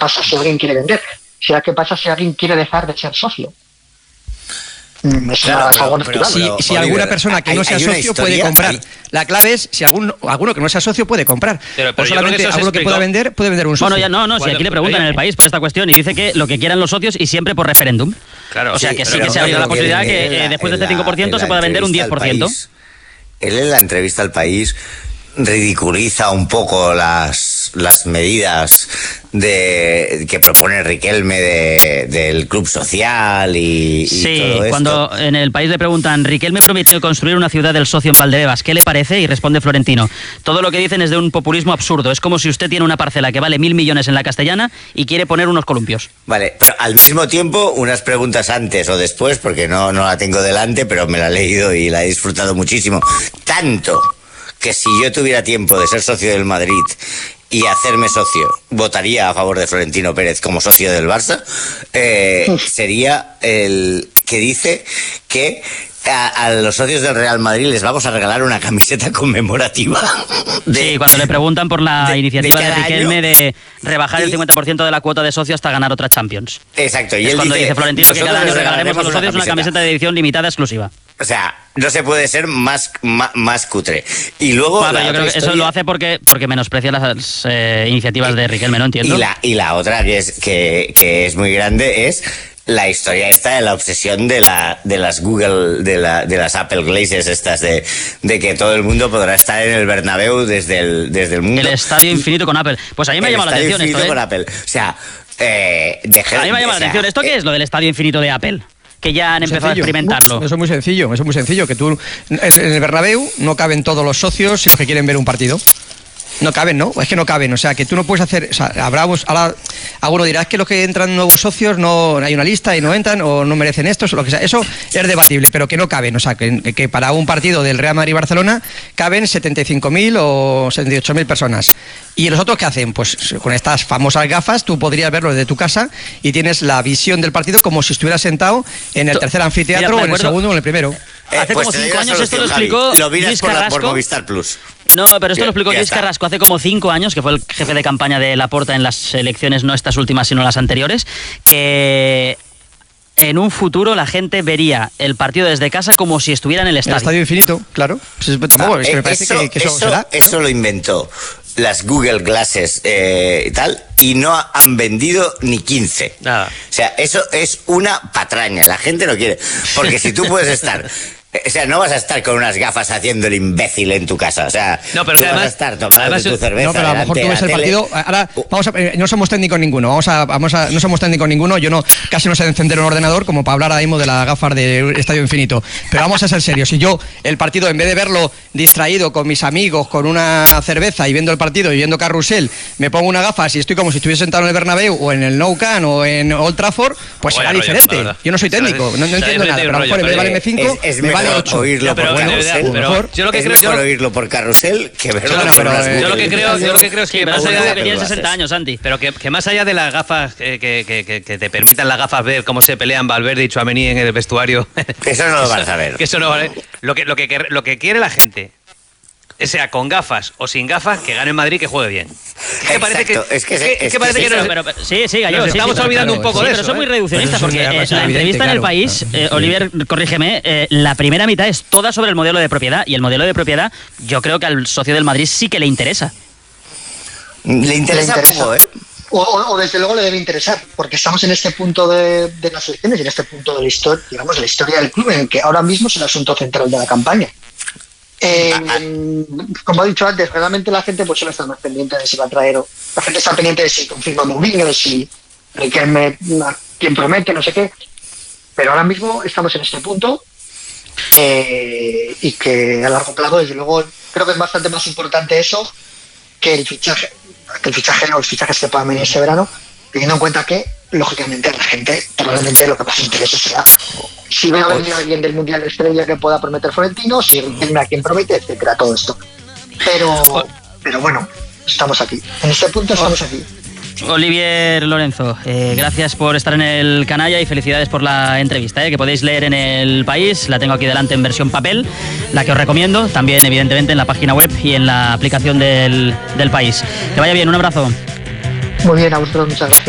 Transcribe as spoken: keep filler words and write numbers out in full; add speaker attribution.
Speaker 1: pasa si alguien quiere vender? ¿Será qué pasa si alguien quiere dejar de ser socio? Es
Speaker 2: claro,
Speaker 1: una,
Speaker 2: pero,
Speaker 1: algo
Speaker 2: pero,
Speaker 1: si,
Speaker 2: pero,
Speaker 3: si
Speaker 2: Oliver,
Speaker 3: alguna persona que
Speaker 2: hay,
Speaker 3: no sea socio
Speaker 2: historia,
Speaker 3: puede comprar.
Speaker 2: hay...
Speaker 3: La clave es si algún, alguno que no sea socio puede comprar.
Speaker 4: Pero, pero
Speaker 3: o solamente alguno que pueda vender puede vender un socio.
Speaker 5: Bueno, ya no, no, si aquí le preguntan en el país por esta cuestión y dice que lo que quieran los socios y siempre por referéndum.
Speaker 4: Claro,
Speaker 5: o sea
Speaker 4: sí,
Speaker 5: que sí
Speaker 4: pero
Speaker 5: que se
Speaker 4: no,
Speaker 5: abre la
Speaker 4: no,
Speaker 5: posibilidad
Speaker 2: él,
Speaker 5: que
Speaker 2: él,
Speaker 5: eh, después de
Speaker 2: él,
Speaker 5: este cinco por ciento se pueda vender un diez por ciento.
Speaker 2: País, él en la entrevista al País ridiculiza un poco las, las medidas de que propone Riquelme de, del club social y, y
Speaker 5: sí,
Speaker 2: todo esto.
Speaker 5: Cuando en el País le preguntan, Riquelme prometió construir una ciudad del socio en Valdebebas, ¿qué le parece? Y responde Florentino, todo lo que dicen es de un populismo absurdo, es como si usted tiene una parcela que vale mil millones en la Castellana y quiere poner unos columpios.
Speaker 2: Vale, pero al mismo tiempo, unas preguntas antes o después, porque no, no la tengo delante, pero me la he leído y la he disfrutado muchísimo. Tanto que si yo tuviera tiempo de ser socio del Madrid y hacerme socio, votaría a favor de Florentino Pérez como socio del Barça, eh, sería el que dice que a, a los socios del Real Madrid les vamos a regalar una camiseta conmemorativa.
Speaker 5: De, sí, cuando le preguntan por la
Speaker 2: de,
Speaker 5: iniciativa de, de Riquelme
Speaker 2: año,
Speaker 5: de rebajar
Speaker 2: y,
Speaker 5: el cincuenta por ciento de la cuota de socio hasta ganar otra Champions.
Speaker 2: Exacto. Y
Speaker 5: es
Speaker 2: él
Speaker 5: cuando
Speaker 2: dice,
Speaker 5: dice Florentino que cada año regalaremos a los socios una camiseta de edición limitada exclusiva.
Speaker 2: O sea, no se puede ser más, más, más cutre. Y luego...
Speaker 5: Bueno, yo creo que historia... eso lo hace porque, porque menosprecia las eh, iniciativas de Riquelme, no entiendo.
Speaker 2: Y la, y la otra que es, que, que es muy grande es la historia esta de la obsesión de la de las Google, de la de las Apple Glazes estas de, de que todo el mundo podrá estar en el Bernabéu desde el, desde el mundo.
Speaker 5: El estadio infinito con Apple. Pues a mí me ha llamado la atención esto, ¿eh?
Speaker 2: Con Apple. O sea, eh, deje,
Speaker 5: a mí me ha llamado la atención. ¿Esto qué es lo del estadio infinito de Apple? Que ya han empezado sencillo. a experimentarlo.
Speaker 3: Eso es muy sencillo, eso es muy sencillo, que tú en el Bernabéu no caben todos los socios y los que quieren ver un partido. No caben, ¿no? Es que no caben, o sea, que tú no puedes hacer, o sea, habrá, ahora alguno dirá, es que los que entran nuevos socios no hay una lista y no entran o no merecen esto, o lo que sea, eso es debatible, pero que no caben, o sea, que, que para un partido del Real Madrid-Barcelona caben setenta y cinco mil o setenta y ocho mil personas. ¿Y los otros qué hacen? Pues con estas famosas gafas tú podrías verlo desde tu casa y tienes la visión del partido como si estuvieras sentado en el tercer anfiteatro. Mira, o en el segundo o en el primero.
Speaker 2: Eh,
Speaker 5: Hace
Speaker 2: pues
Speaker 5: como cinco años esto lo explicó
Speaker 2: lo
Speaker 5: Luis
Speaker 2: por,
Speaker 5: Carrasco.
Speaker 2: por Movistar Plus.
Speaker 5: No, pero esto
Speaker 2: ya,
Speaker 5: lo explicó Luis Carrasco hace como cinco años, que fue el jefe de campaña de Laporta en las elecciones, no estas últimas, sino las anteriores, que en un futuro la gente vería el partido desde casa como si estuviera en el estadio.
Speaker 3: El estadio infinito, claro. Pues, tampoco,
Speaker 2: ah,
Speaker 3: es que me parece
Speaker 2: eso,
Speaker 3: que, que eso,
Speaker 2: eso
Speaker 3: será.
Speaker 2: Eso lo inventó las Google Glasses eh, y tal, y no han vendido ni quince.
Speaker 4: Nada.
Speaker 2: O sea, eso es una patraña. La gente no quiere. Porque si tú puedes estar... O sea, no vas a estar con unas gafas haciendo el imbécil en tu casa. O sea,
Speaker 4: no, pero
Speaker 2: tú
Speaker 4: además,
Speaker 2: vas a estar tomando
Speaker 4: además,
Speaker 2: tu cerveza.
Speaker 3: No, pero a lo mejor tú ves el partido. Ahora, vamos a, eh, no somos técnicos ninguno. Vamos a, vamos a, no somos técnicos ninguno. Yo no, casi no sé encender un ordenador como para hablar ahora mismo de las gafas de Estadio Infinito. Pero vamos a ser serios. Si yo el partido, en vez de verlo distraído con mis amigos, con una cerveza y viendo el partido y viendo Carrusel, me pongo una gafas y estoy como si estuviese sentado en el Bernabéu o en el Nou Camp o en Old Trafford, pues será diferente. Yo no soy técnico, no, no entiendo nada. Pero a lo mejor en vez de valerme cinco,
Speaker 2: es, es
Speaker 3: me vale ocho.
Speaker 2: Oírlo
Speaker 4: pero,
Speaker 2: por
Speaker 4: bueno,
Speaker 2: Carrusel,
Speaker 4: pero,
Speaker 2: mejor,
Speaker 4: yo lo que
Speaker 2: es
Speaker 4: creo,
Speaker 2: mejor
Speaker 4: yo,
Speaker 2: oírlo por Carrusel que verlo
Speaker 3: no, no,
Speaker 2: por las
Speaker 3: eh,
Speaker 4: yo lo que
Speaker 2: Google.
Speaker 4: creo, yo lo que creo es que,
Speaker 5: sí, pero
Speaker 4: más
Speaker 5: eso
Speaker 4: allá
Speaker 5: es
Speaker 4: de
Speaker 5: que tiene sesenta años, Santi.
Speaker 4: Pero que, que más allá de las gafas que, que, que, que te permitan las gafas ver cómo se pelean Valverde y Tchouaméni en el vestuario.
Speaker 2: Eso no lo vas a ver.
Speaker 4: Que eso no vale. Lo que, lo que, lo que quiere la gente, sea con gafas o sin gafas, que gane en Madrid, que juegue bien. Es que parece que,
Speaker 2: es que,
Speaker 4: es que, es que parece
Speaker 5: sí,
Speaker 4: que nos,
Speaker 5: pero, pero, sí, sí, Gallego,
Speaker 4: nos
Speaker 5: sí,
Speaker 4: estamos
Speaker 5: sí,
Speaker 4: olvidando
Speaker 5: claro,
Speaker 4: un poco
Speaker 5: sí,
Speaker 4: de
Speaker 5: pero
Speaker 4: eso.
Speaker 5: son muy
Speaker 4: ¿eh?
Speaker 5: reduccionistas
Speaker 3: Pero
Speaker 5: porque
Speaker 3: eso
Speaker 5: eh,
Speaker 3: es
Speaker 5: la
Speaker 3: evidente,
Speaker 5: entrevista en el
Speaker 3: claro.
Speaker 5: País, eh,
Speaker 3: Sí.
Speaker 5: Oliver, corrígeme, eh, la primera mitad es toda sobre el modelo de propiedad y el modelo de propiedad yo creo que al socio del Madrid sí que le interesa.
Speaker 2: Le interesa,
Speaker 1: Le interesa.
Speaker 2: poco, ¿eh?
Speaker 1: O, o, o desde luego le debe interesar, porque estamos en este punto de, de las elecciones y en este punto de la historia, digamos, de la historia del club, en el que ahora mismo es el asunto central de la campaña. Eh, como he dicho antes, realmente la gente pues suele estar más pendiente de si va a traer, o, la gente está pendiente de si confirma Mourinho, de si Riquelme, quien promete, no sé qué, pero ahora mismo estamos en este punto eh, y que a largo plazo, desde luego, creo que es bastante más importante eso que el fichaje, que el fichaje o los fichajes que puedan venir este verano, teniendo en cuenta que, lógicamente, a la gente probablemente lo que más interesa será si ve a venir alguien del Mundial de Estrella que pueda prometer Florentino, si Riquelme a quien promete, etcétera, todo esto. Pero, pero bueno, estamos aquí. En este punto estamos aquí.
Speaker 5: Olivier Lorenzo, eh, gracias por estar en el Canalla y felicidades por la entrevista, eh, que podéis leer en El País. La tengo aquí delante en versión papel, la que os recomiendo, también evidentemente en la página web y en la aplicación del, del País. Que vaya bien, un abrazo.
Speaker 1: Muy bien, a vosotros, muchas gracias.